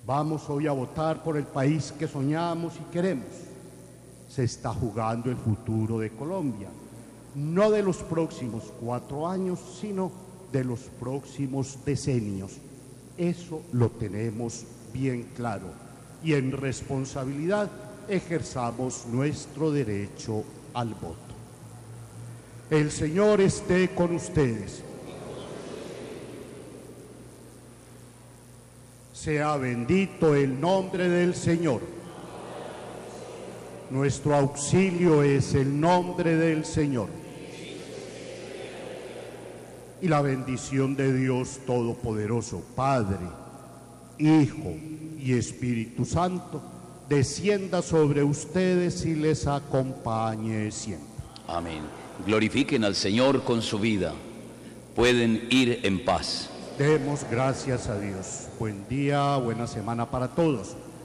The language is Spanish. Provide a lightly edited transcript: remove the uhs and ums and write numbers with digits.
Vamos hoy a votar por el país que soñamos y queremos. Se está jugando el futuro de Colombia, no de los próximos 4 años, sino de los próximos decenios. Eso lo tenemos bien claro y en responsabilidad ejerzamos nuestro derecho al voto. El Señor esté con ustedes. Sea bendito el nombre del Señor. Nuestro auxilio es el nombre del Señor. Y la bendición de Dios Todopoderoso, Padre, Hijo y Espíritu Santo, descienda sobre ustedes y les acompañe siempre. Amén. Glorifiquen al Señor con su vida. Pueden ir en paz. Demos gracias a Dios. Buen día, buena semana para todos.